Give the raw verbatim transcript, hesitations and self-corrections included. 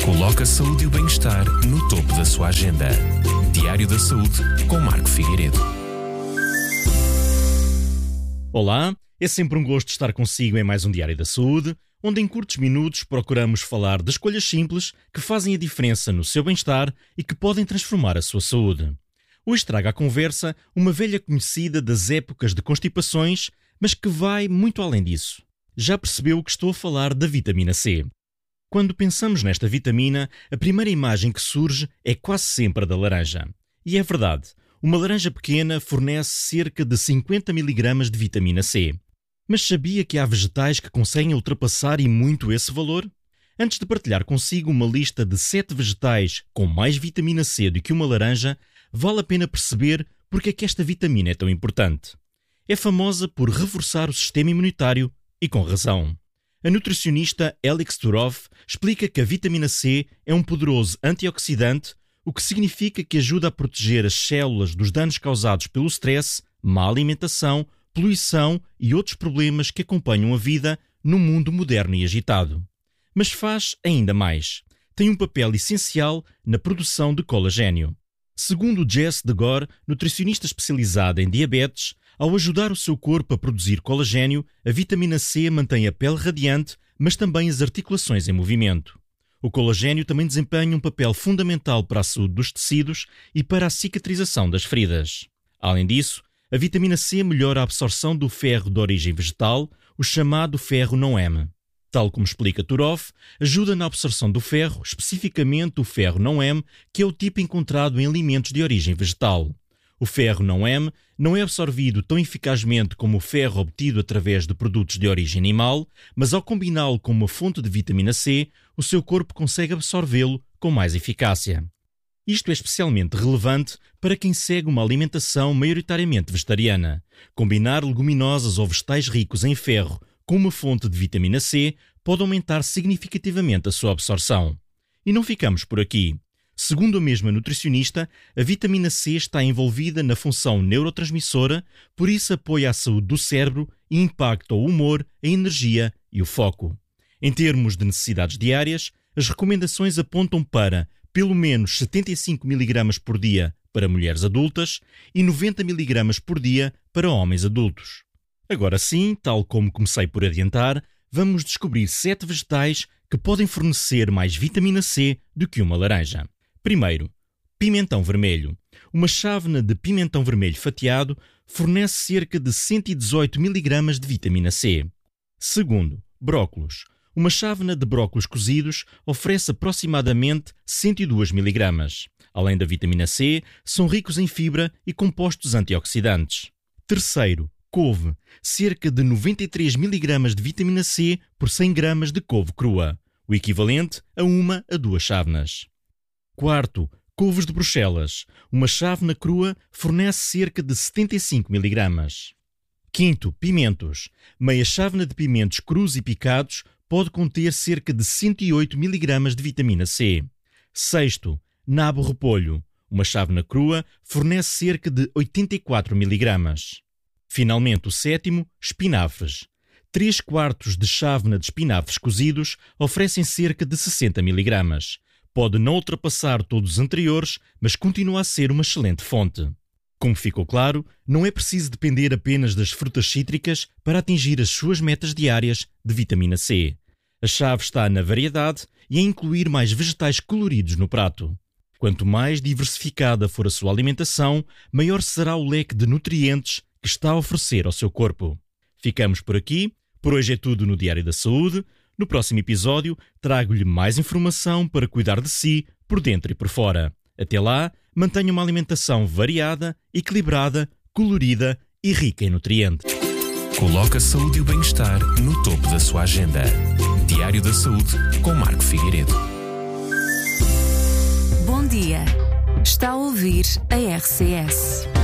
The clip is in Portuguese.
Coloca a saúde e o bem-estar no topo da sua agenda. Diário da Saúde com Marco Figueiredo. Olá, é sempre um gosto estar consigo em mais um Diário da Saúde, onde em curtos minutos procuramos falar de escolhas simples que fazem a diferença no seu bem-estar e que podem transformar a sua saúde. Hoje trago à conversa uma velha conhecida das épocas de constipações, mas que vai muito além disso. Já percebeu que estou a falar da vitamina C. Quando pensamos nesta vitamina, a primeira imagem que surge é quase sempre a da laranja. E é verdade, uma laranja pequena fornece cerca de cinquenta miligramas de vitamina C. Mas sabia que há vegetais que conseguem ultrapassar e muito esse valor? Antes de partilhar consigo uma lista de sete vegetais com mais vitamina C do que uma laranja, vale a pena perceber porque é que esta vitamina é tão importante. É famosa por reforçar o sistema imunitário e com razão. A nutricionista Alix Turov explica que a vitamina C é um poderoso antioxidante, o que significa que ajuda a proteger as células dos danos causados pelo stress, má alimentação, poluição e outros problemas que acompanham a vida num mundo moderno e agitado. Mas faz ainda mais. Tem um papel essencial na produção de colagênio. Segundo Jess DeGore, nutricionista especializada em diabetes, ao ajudar o seu corpo a produzir colagênio, a vitamina C mantém a pele radiante, mas também as articulações em movimento. O colagênio também desempenha um papel fundamental para a saúde dos tecidos e para a cicatrização das feridas. Além disso, a vitamina C melhora a absorção do ferro de origem vegetal, o chamado ferro não M. Tal como explica Turov, ajuda na absorção do ferro, especificamente o ferro não M, que é o tipo encontrado em alimentos de origem vegetal. O ferro não M não é absorvido tão eficazmente como o ferro obtido através de produtos de origem animal, mas ao combiná-lo com uma fonte de vitamina C, o seu corpo consegue absorvê-lo com mais eficácia. Isto é especialmente relevante para quem segue uma alimentação maioritariamente vegetariana. Combinar leguminosas ou vegetais ricos em ferro com uma fonte de vitamina C pode aumentar significativamente a sua absorção. E não ficamos por aqui. Segundo a mesma nutricionista, a vitamina C está envolvida na função neurotransmissora, por isso apoia a saúde do cérebro e impacta o humor, a energia e o foco. Em termos de necessidades diárias, as recomendações apontam para pelo menos setenta e cinco miligramas por dia para mulheres adultas e noventa miligramas por dia para homens adultos. Agora sim, tal como comecei por adiantar, vamos descobrir sete vegetais que podem fornecer mais vitamina C do que uma laranja. Primeiro, pimentão vermelho. Uma chávena de pimentão vermelho fatiado fornece cerca de cento e dezoito miligramas de vitamina C. Segundo, brócolos. Uma chávena de brócolos cozidos oferece aproximadamente cento e dois miligramas. Além da vitamina C, são ricos em fibra e compostos antioxidantes. Terceiro, couve. Cerca de noventa e três miligramas de vitamina C por cem gramas de couve crua, o equivalente a uma a duas chávenas. Quarto, couves de Bruxelas. Uma chávena crua fornece cerca de setenta e cinco miligramas. Quinto, pimentos. Meia chávena de pimentos crus e picados pode conter cerca de cento e oito miligramas de vitamina C. Sexto, nabo repolho. Uma chávena crua fornece cerca de oitenta e quatro miligramas. Finalmente, o sétimo, espinafres. Três quartos de chávena de espinafres cozidos oferecem cerca de sessenta miligramas. Pode não ultrapassar todos os anteriores, mas continua a ser uma excelente fonte. Como ficou claro, não é preciso depender apenas das frutas cítricas para atingir as suas metas diárias de vitamina C. A chave está na variedade e em incluir mais vegetais coloridos no prato. Quanto mais diversificada for a sua alimentação, maior será o leque de nutrientes que está a oferecer ao seu corpo. Ficamos por aqui. Por hoje é tudo no Diário da Saúde. No próximo episódio, trago-lhe mais informação para cuidar de si, por dentro e por fora. Até lá, mantenha uma alimentação variada, equilibrada, colorida e rica em nutrientes. Coloca a saúde e o bem-estar no topo da sua agenda. Diário da Saúde com Marco Figueiredo. Bom dia. Está a ouvir a R C S.